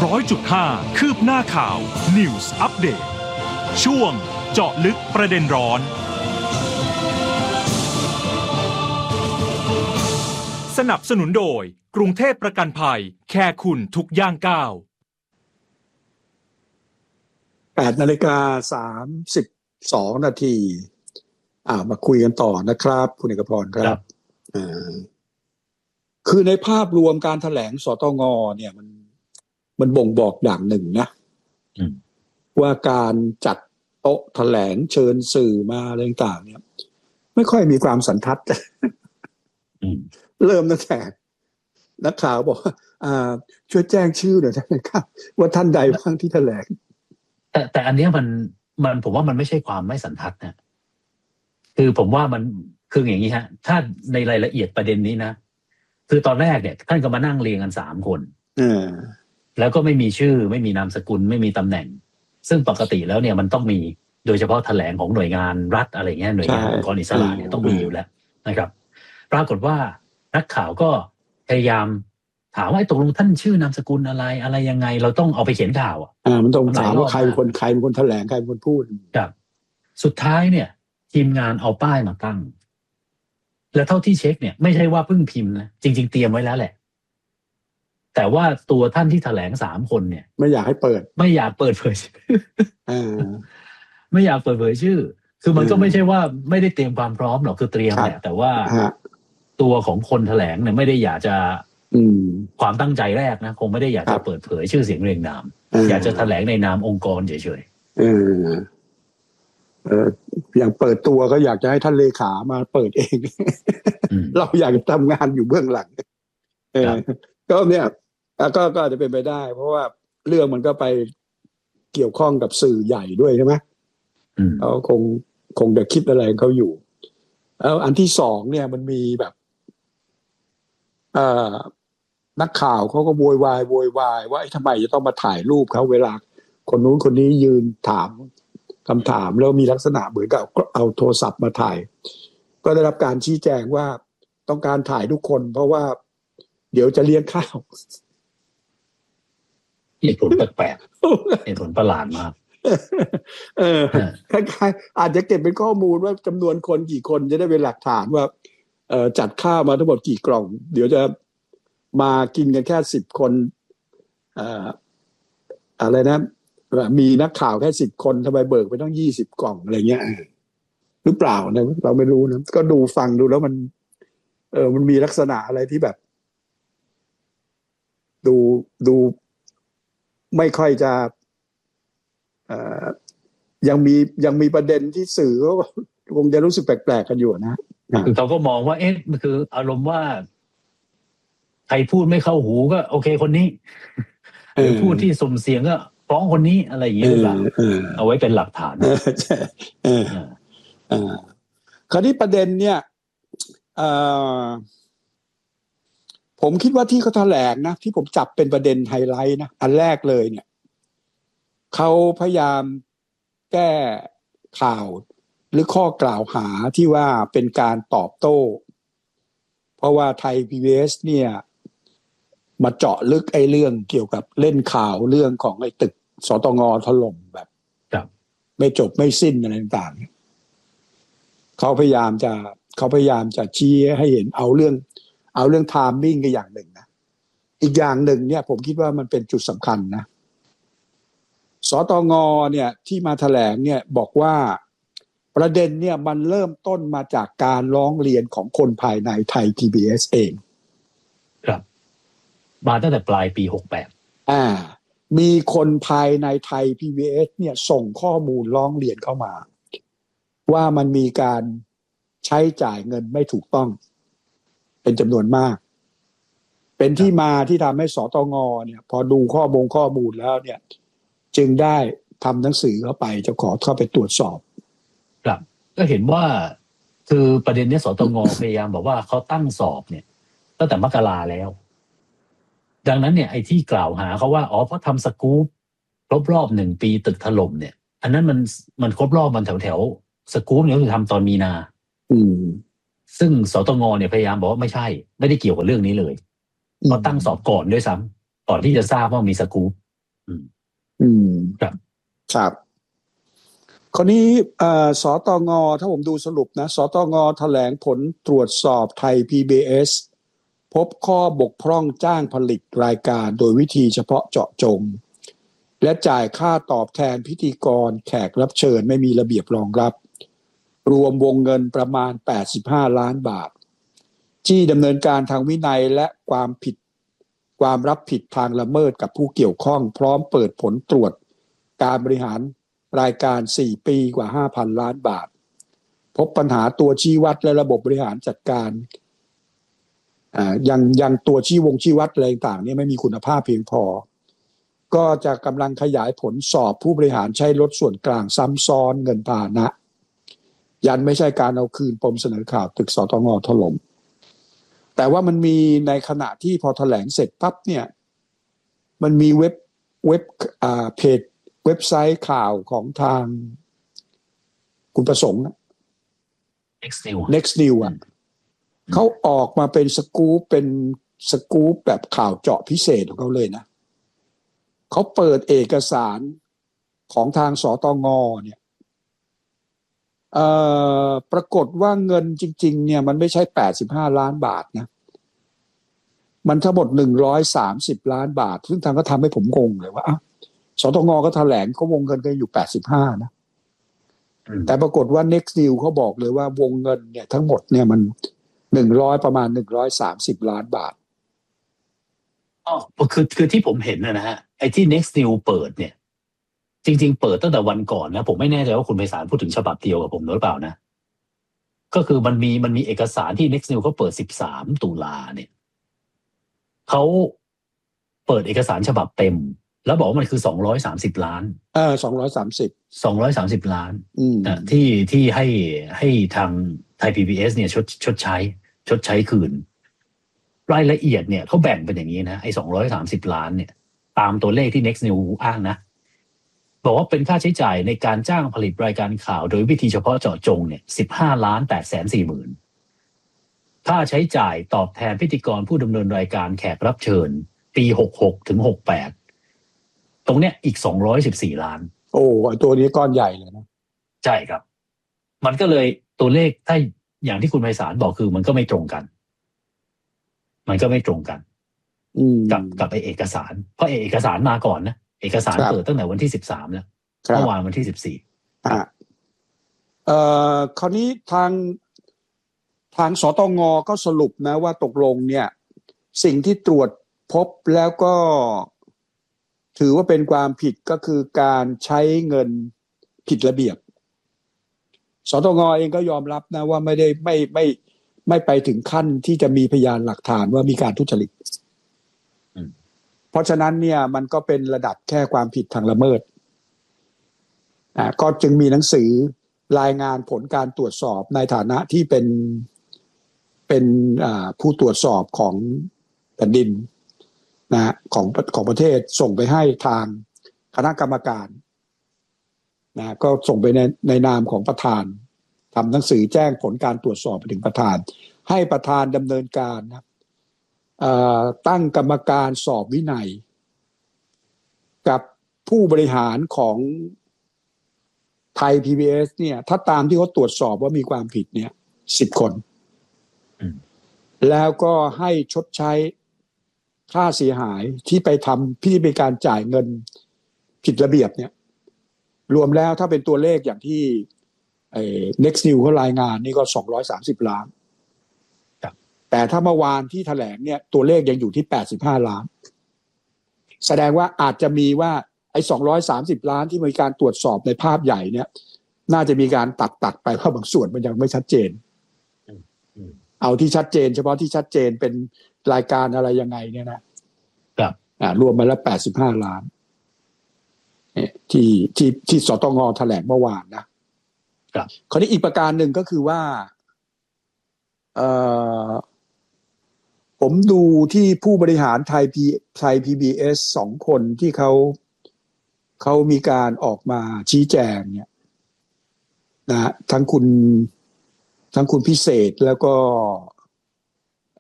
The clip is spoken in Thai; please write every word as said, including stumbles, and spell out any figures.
ร้อยจุดห้าคืบหน้าข่าว News Update ช่วงเจาะลึกประเด็นร้อนสนับสนุนโดยกรุงเทพประกันภัยแคร์คุณทุกย่างก้าวแปดนาฬิกาสามสิบสองนาทีอ่ามาคุยกันต่อนะครับคุณเอกพรครับอ่าคือในภาพรวมการแถลงสตงเนี่ยมันมันบ่งบอกอย่างหนึ่งนะว่าการจัดโต๊ะแถลงเชิญสื่อมาอะไรต่างๆเนี่ยไม่ค่อยมีความสันทัดเริ่มตั้งแต่นักข่าวบอกว่าอ่าช่วยแจ้งชื่อหน่อยได้ไหมครับว่าท่านใดบ้างที่แถลงแต่แต่อันเนี้ยมันมันผมว่ามันไม่ใช่ความไม่สันทัดนะคือผมว่ามันคืออย่างนี้ฮะถ้าในรายละเอียดประเด็นนี้นะคือตอนแรกเนี่ยท่านก็มานั่งเรียงกันสามคนเออแล้วก็ไม่มีชื่อไม่มีนามสกุลไม่มีตำแหน่งซึ่งปกติแล้วเนี่ยมันต้องมีโดยเฉพาะแถลงของหน่วยงานรัฐอะไรเงี้ยหน่วยงานองค์กรอิสระเนี่ยต้องมีอยู่แล้วนะครับปรากฏว่านักข่าวก็พยายามถามว่าตกลงท่านชื่อนามสกุลอะไรอะไรยังไงเราต้องเอาไปเขียนข่าวอ่ะอ่ามันต้องถามว่าใครเป็นคนใครเป็นคนแถลงใครเป็นคนพูดครับสุดท้ายเนี่ยทีมงานเอาป้ายมาตั้งและเท่าที่เช็คเนี่ยไม่ใช่ว่าเพิ่งพิมพ์นะจริงๆเตรียมไว้แล้วแหละแต่ว่าตัวท่านที่แถลงสามคนเนี่ยไม่อยากให้เปิดไม่อยากเปิดเผยชื่อ ไม่อยากเปิดเผยชื่อคือมันก็ไม่ใช่ว่าไม่ได้เตรียมความพร้อมหรอกคือเตรียมแหละแต่ว่าตัวของคนแถลงเนี่ยไม่ได้อยากจะความตั้งใจแรกนะคงไม่ได้อยากจะเปิดเผยชื่อเสียงเรียงนามอยากจะแถลงในนามองค์กรเฉยๆเออเอออย่างเปิดตัวก็อยากจะให้ท่านเลขามาเปิดเองเราอยากทำงานอยู่เบื้องหลังเออก็เนี่ยก็ก็อาจจะเป็นไปได้เพราะว่าเรื่องมันก็ไปเกี่ยวข้องกับสื่อใหญ่ด้วยใช่ไหมเขาคงคงจะคิดอะไรเขาอยู่แล้วอันที่สองเนี่ยมันมีแบบเอ่อนักข่าวเขาก็โวยวายโวยวายว่าทำไมจะต้องมาถ่ายรูปเขาเวลาคนนู้นคนนี้ยืนถามคำถามแล้วมีลักษณะเหมือนกับเอาโทรศัพท์มาถ่ายก็ได้รับการชี้แจงว่าต้องการถ่ายทุกคนเพราะว่าเดี๋ยวจะเลี้ยงข้าวเหตุผลแปลกๆเหตุผลประหลาดมากเออคล้ายๆอาจจะเก็บเป็นข้อมูลว่าจำนวนคนกี่คนจะได้เป็นหลักฐานว่าเอ่อจัดข้าวมาทั้งหมดกี่กล่องเดี๋ยวจะมากินกันแค่สิบคนเอ่ออะไรนะมีนักข่าวแค่สิบคนทำไมเบิกไปต้องยี่สิบกล่องอะไรเงี้ยหรือเปล่านะเราไม่รู้นะก็ดูฟังดูแล้วมันเออมันมีลักษณะอะไรที่แบบดูดูไม่ค่อยจะเอ่อยังมียังมีประเด็นที่สื่อก็คงจะรู้สึกแปลกๆกันอยู่นะคือเขาก็มองว่าเอ๊ะมันคืออารมณ์ว่าใครพูดไม่เข้าหูก็โอเคคนนี้หรือพูดที่สุ่มเสียงก็ฟ้องคนนี้อะไรอย่างเงี้ยหรือเปล่าเอาไว้เป็นหลักฐานใช่เออเออคราวนี้ประเด็นเนี่ยเอ่อผมคิดว่าที่เขาแถลงนะที่ผมจับเป็นประเด็นไฮไลท์นะอันแรกเลยเนี่ยเขาพยายามแก้ข่าวหรือข้อกล่าวหาที่ว่าเป็นการตอบโต้เพราะว่าไทย พี บี เอส เนี่ยมาเจาะลึกไอ้เรื่องเกี่ยวกับเล่นข่าวเรื่องของไอ้ตึกสตงถล่มแบบไม่จบไม่สิ้นอะไรต่างๆเขาพยายามจะเขาพยายามจะชี้ให้เห็นเอาเรื่องเอาเรื่องไทมิ่งก็อย่างหนึ่งนะอีกอย่างหนึ่งเนี่ยผมคิดว่ามันเป็นจุดสำคัญนะสตงเนี่ยที่มาแถลงเนี่ยบอกว่าประเด็นเนี่ยมันเริ่มต้นมาจากการร้องเรียนของคนภายในไทย พี บี เอส เองครับมาตั้งแต่ปลายปีหกสิบแปดอ่ามีคนภายในไทย พี บี เอส เนี่ยส่งข้อมูลร้องเรียนเข้ามาว่ามันมีการใช้จ่ายเงินไม่ถูกต้องเป็นจำนวนมากเป็นที่มาที่ทำให้สตงเนี่ยพอดูข้อมูลข้อมูลแล้วเนี่ยจึงได้ทำหนังสือเข้าไปจะขอเข้าไปตรวจสอบครับก็เห็นว่าคือประเด็นนี้สตงพยายามบอกว่าเขาตั้งสอบเนี่ยตั้งแต่มกราแล้วดังนั้นเนี่ยไอ้ที่กล่าวหาเขาว่าอ๋อเพราะทำสกู๊ปครบรอบหนึ่งปีตึกถล่มเนี่ยอันนั้นมันมันครบรอบมันแถวแถวสกู๊ปเนี่ยคือทำตอนมีนาอืมซึ่งสตงเนี่ยพยายามบอกว่าไม่ใช่ไม่ได้เกี่ยวกับเรื่องนี้เลยเขาตั้งสอบก่อนด้วยซ้ำก่อนที่จะทราบว่ามีสกู๊ปอืมอืมครับครับคราวนี้เอ่อสตงถ้าผมดูสรุปนะสตงแถลงผลตรวจสอบไทย พี บี เอส พบข้อบกพร่องจ้างผลิตรายการโดยวิธีเฉพาะเจาะจงและจ่ายค่าตอบแทนพิธีกรแขกรับเชิญไม่มีระเบียบรองรับรวมวงเงินประมาณแปดสิบห้าล้านบาทจี้ดำเนินการทางวินัยและความผิดความรับผิดทางละเมิดกับผู้เกี่ยวข้องพร้อมเปิดผลตรวจการบริหารรายการสี่ปีกว่า ห้าพัน ล้านบาทพบปัญหาตัวชี้วัดและระบบบริหารจัดการอ่ายังยังตัวชี้วงชี้วัดอะไรต่างๆเนี่ยไม่มีคุณภาพเพียงพอก็จะกำลังขยายผลสอบผู้บริหารใช้รถส่วนกลางซ้ำซ้อนเงินพาหนะยันไม่ใช่การเอาคืนปมเสนอข่าวตึกสตงถล่มแต่ว่ามันมีในขณะที่พอแถลงเสร็จปั๊บเนี่ยมันมีเว็บเว็บอ่าเพจเว็บไซต์ข่าวของทางคุณประสงค์ Next News Next News อ่ะเขาออกมาเป็นสกู๊ปเป็นสกู๊ปแบบข่าวเจาะพิเศษของเขาเลยนะเขาเปิดเอกสารของทางสตงเนี่ยเอ่อปรากฏว่าเงินจริงๆเนี่ยมันไม่ใช่แปดสิบห้าล้านบาทนะมันทั้งหมดหนึ่งร้อยสามสิบล้านบาทซึ่งทางก็ทำให้ผมงงเลยว่าสตงก็แถลงเขาวงเงินกันอยู่แปดสิบห้านะแต่ปรากฏว่า Next News เขาบอกเลยว่าวงเงินเนี่ยทั้งหมดเนี่ยมันหนึ่งร้อยประมาณหนึ่งร้อยสามสิบล้านบาทอ๋อคือคือที่ผมเห็นนะฮะไอ้ที่ Next News เปิดเนี่ยจริงๆเปิดตั้งแต่วันก่อนนะผมไม่แน่ใจว่าคุณไพศาลพูดถึงฉบับเดียวกับผมหรือเปล่านะก็คือมันมีมันมีเอกสารที่ Next News เขาเปิดสิบสามตุลาเนี่ยเขาเปิดเอกสารฉบับเต็มแล้วบอกว่ามันคือสองร้อยสามสิบล้านเออสองร้อยสามสิบสองร้อยสามสิบล้านนะที่ที่ให้ให้ทางไทย พี บี เอส เนี่ยชดชดใช้ชดใช้คืนรายละเอียดเนี่ยเขาแบ่งเป็นอย่างนี้นะไอ้สองร้อยสามสิบล้านเนี่ยตามตัวเลขที่ Next News อ้างนะบอกว่าเป็นค่าใช้จ่ายในการจ้างผลิตรายการข่าวโดยวิธีเฉพาะเจาะจงเนี่ยสิบห้าล้านแปดแสนสี่หมื่นค่าใช้จ่ายตอบแทนพิธีกรผู้ดำเนินรายการแขกรับเชิญปีหกสิบหกถึงหกสิบแปดตรงเนี้ยอีกสองร้อยสิบสี่ล้านโอ้ตัวนี้ก้อนใหญ่เลยนะใช่ครับมันก็เลยตัวเลขถ้าอย่างที่คุณไพศาลบอกคือมันก็ไม่ตรงกันมันก็ไม่ตรงกันกับกับไอเอกสารเพราะเอกสารมาก่อนนะเอกสารเปิดตั้งแต่วันที่สิบสามแล้วเมื่อวานวันที่สิบสี่อ่าเอ่อคราวนี้ทางทางสตงก็สรุปนะว่าตกลงเนี่ยสิ่งที่ตรวจพบแล้วก็ถือว่าเป็นความผิดก็คือการใช้เงินผิดระเบียบสตงเองก็ยอมรับนะว่าไม่ได้ไม่ไม่ไม่ไปถึงขั้นที่จะมีพยานหลักฐานว่ามีการทุจริตเพราะฉะนั้นเนี่ยมันก็เป็นระดับแค่ความผิดทางละเมิดอ่าก็จึงมีหนังสือรายงานผลการตรวจสอบในฐานะที่เป็นเป็นอ่าผู้ตรวจสอบของแผ่นดินนะของของประเทศส่งไปให้ทางคณะกรรมการนะก็ส่งไปในในนามของประธานทำหนังสือแจ้งผลการตรวจสอบไปถึงประธานให้ประธานดำเนินการนะตั้งกรรมการสอบวินัยกับผู้บริหารของไทย พี บี เอส เนี่ยถ้าตามที่เขาตรวจสอบว่ามีความผิดเนี่ยสิบคนแล้วก็ให้ชดใช้ค่าเสียหายที่ไปทำพิธีการจ่ายเงินผิดระเบียบเนี่ยรวมแล้วถ้าเป็นตัวเลขอย่างที่ไอ้ Next News เขารายงานนี่ก็สองร้อยสามสิบล้านแต่ถ้าเมื่อวานที่แถลงเนี่ยตัวเลขยังอยู่ที่แปดสิบห้าล้านแสดงว่าอาจจะมีว่าไอ้สองร้อยสามสิบล้านที่มีการตรวจสอบในภาพใหญ่เนี่ยน่าจะมีการตัดตัดไปเพราะบางส่วนมันยังไม่ชัดเจนเอาที่ชัดเจนเฉพาะที่ชัดเจนเป็นรายการอะไรยังไงเนี่ยนะครับอ่ารวมมาแล้วแปดสิบห้าล้านที่ที่ที่สตงแถลงเมื่อวานนะครับคราวนี้อีกประการหนึ่งก็คือว่าเอ่อผมดูที่ผู้บริหารไทยพีไทย พี บี เอส สองคนที่เขาเขามีการออกมาชี้แจงเนี่ยนะทั้งคุณทั้งคุณพิเศษแล้วก็